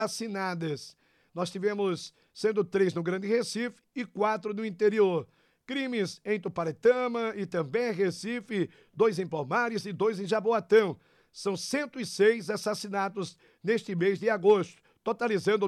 assinadas. Nós tivemos, sendo 3 no Grande Recife e 4 no interior. Crimes em Tuparetama e também Recife, 2 em Palmares e 2 em Jaboatão. São 106 assassinatos neste mês de agosto, totalizando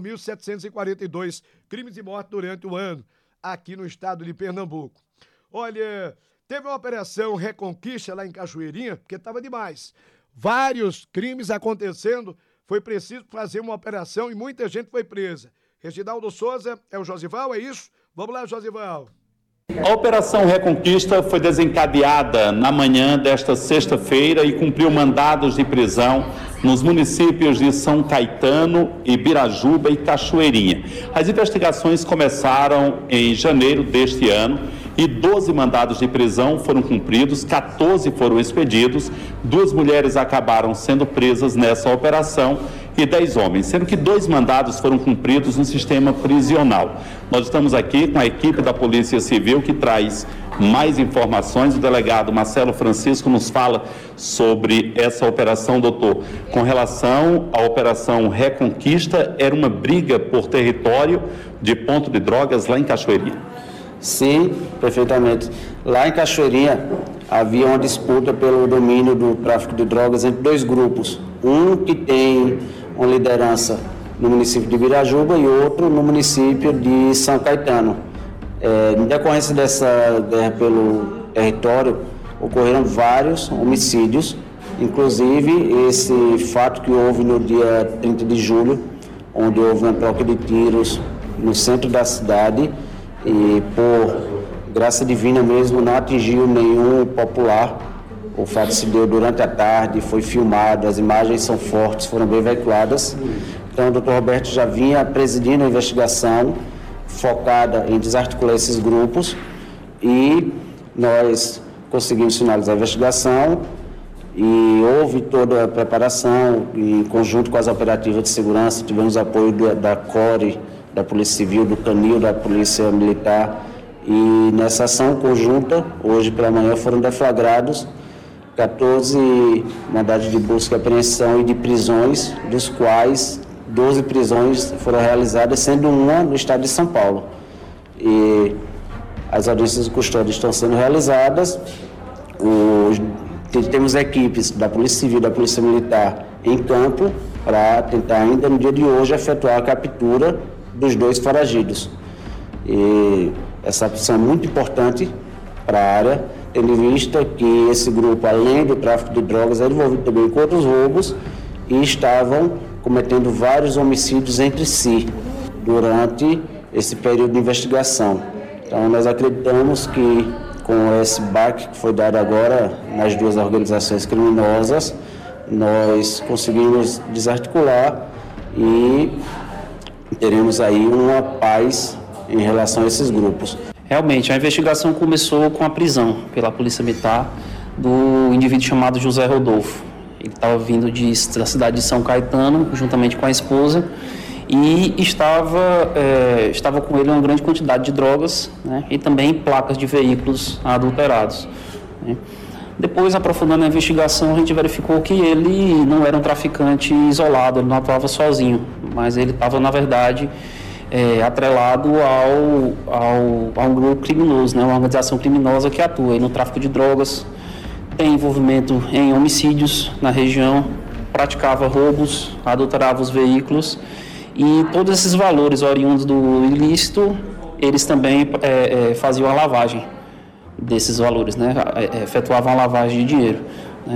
1.742 crimes de morte durante o ano, aqui no estado de Pernambuco. Olha, teve uma operação Reconquista lá em Cachoeirinha, porque estava demais. Vários crimes acontecendo, foi preciso fazer uma operação e muita gente foi presa. Reginaldo Souza, é o Josival, é isso? Vamos lá, Josival. A Operação Reconquista foi desencadeada na manhã desta sexta-feira e cumpriu mandados de prisão nos municípios de São Caetano, Ibirajuba e Cachoeirinha. As investigações começaram em janeiro deste ano e 12 mandados de prisão foram cumpridos, 14 foram expedidos, 2 mulheres acabaram sendo presas nessa operação e 10 homens, sendo que 2 mandados foram cumpridos no sistema prisional. Nós estamos aqui com a equipe da Polícia Civil que traz mais informações. O delegado Marcelo Francisco nos fala sobre essa operação, doutor. Com relação à Operação Reconquista, era uma briga por território de ponto de drogas lá em Cachoeirinha. Sim, perfeitamente. Lá em Cachoeirinha havia uma disputa pelo domínio do tráfico de drogas entre 2 grupos. Um que tem uma liderança no município de Ibirajuba e outro no município de São Caetano. Em decorrência dessa guerra pelo território, ocorreram vários homicídios, inclusive esse fato que houve no dia 30 de julho, onde houve uma troca de tiros no centro da cidade e, por graça divina mesmo, não atingiu nenhum popular. O fato se deu durante a tarde, foi filmado, as imagens são fortes, foram bem veiculadas. Então, o doutor Roberto já vinha presidindo a investigação focada em desarticular esses grupos e nós conseguimos finalizar a investigação e houve toda a preparação em conjunto com as operativas de segurança. Tivemos apoio da CORE, da Polícia Civil, do Canil, da Polícia Militar, e nessa ação conjunta, hoje pela manhã, foram deflagrados 14 mandados de busca e apreensão e de prisões, dos quais 12 prisões foram realizadas, sendo uma no estado de São Paulo. E as audiências de custódia estão sendo realizadas. Temos equipes da Polícia Civil e da Polícia Militar em campo para tentar ainda no dia de hoje efetuar a captura dos 2 foragidos. E essa opção é muito importante para a área, tendo em vista que esse grupo, além do tráfico de drogas, é envolvido também com outros roubos e estavam cometendo vários homicídios entre si durante esse período de investigação. Então, nós acreditamos que com esse baque que foi dado agora nas 2 organizações criminosas, nós conseguimos desarticular e teremos aí uma paz em relação a esses grupos. Realmente, a investigação começou com a prisão pela Polícia Militar do indivíduo chamado José Rodolfo. Ele estava vindo da cidade de São Caetano, juntamente com a esposa, e estava com ele uma grande quantidade de drogas, né, e também placas de veículos adulterados, né. Depois, aprofundando a investigação, a gente verificou que ele não era um traficante isolado, ele não atuava sozinho, mas ele estava, na verdade, atrelado a um grupo criminoso, né, uma organização criminosa que atua no tráfico de drogas, tem envolvimento em homicídios na região, praticava roubos, adulterava os veículos e todos esses valores oriundos do ilícito, eles também faziam a lavagem desses valores, né, efetuavam a lavagem de dinheiro, né.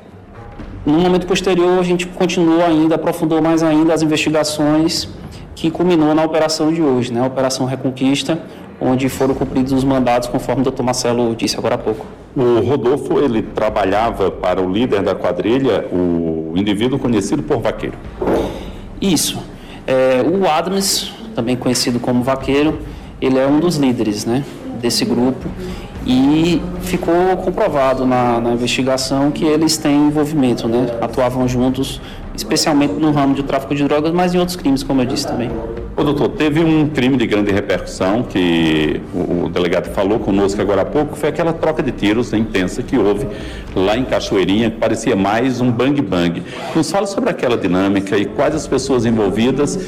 No momento posterior, a gente continuou ainda, aprofundou mais ainda as investigações que culminou na operação de hoje, né, a Operação Reconquista, onde foram cumpridos os mandados, conforme o doutor Marcelo disse agora há pouco. O Rodolfo, ele trabalhava para o líder da quadrilha, o indivíduo conhecido por Vaqueiro. Isso. O Adams, também conhecido como Vaqueiro, ele é um dos líderes, né, desse grupo e ficou comprovado na investigação que eles têm envolvimento, né, atuavam juntos, especialmente no ramo de tráfico de drogas, mas em outros crimes, como eu disse também. Ô, doutor, teve um crime de grande repercussão que o delegado falou conosco agora há pouco, foi aquela troca de tiros intensa que houve lá em Cachoeirinha, que parecia mais um bang-bang. Nos fala sobre aquela dinâmica e quais as pessoas envolvidas